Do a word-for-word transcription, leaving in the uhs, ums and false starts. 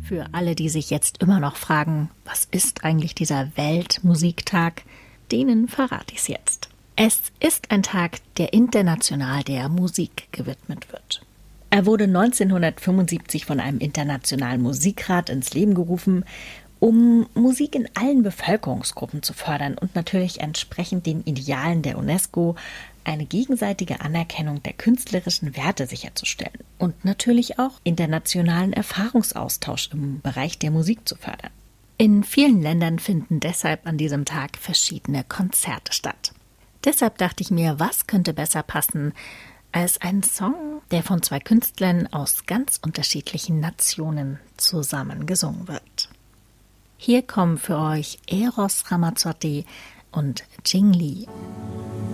Für alle, die sich jetzt immer noch fragen, was ist eigentlich dieser Weltmusiktag, denen verrate ich es jetzt. Es ist ein Tag, der international der Musik gewidmet wird. Er wurde neunzehnhundertfünfundsiebzig von einem internationalen Musikrat ins Leben gerufen, um Musik in allen Bevölkerungsgruppen zu fördern und natürlich entsprechend den Idealen der UNESCO eine gegenseitige Anerkennung der künstlerischen Werte sicherzustellen und natürlich auch internationalen Erfahrungsaustausch im Bereich der Musik zu fördern. In vielen Ländern finden deshalb an diesem Tag verschiedene Konzerte statt. Deshalb dachte ich mir, was könnte besser passen als ein Song, der von zwei Künstlern aus ganz unterschiedlichen Nationen zusammen gesungen wird. Hier kommen für euch Eros Ramazzotti und Jing Lee.